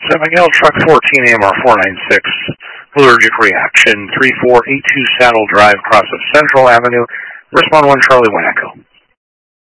7 Miguel, truck 14 AMR 496, allergic reaction, 3482 Saddle Drive, across of Central Avenue, respond 1 Charlie 1 Echo.